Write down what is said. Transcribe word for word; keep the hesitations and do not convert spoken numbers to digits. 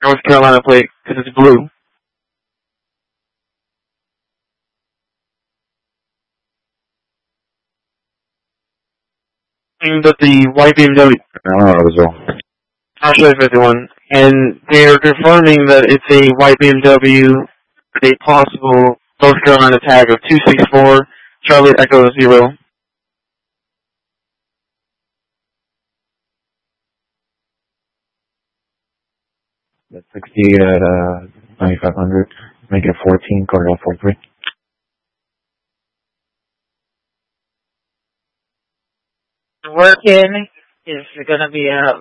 North Carolina plate, because it's blue. But the white B M W. No, I was wrong. I'll show you fifty-one. And they're confirming that it's a white B M W with a possible North Carolina tag of two six four Charlie Echo Zero. That's sixty at uh, ninety-five hundred. Make it fourteen, Cardinal four three. Working is going to be a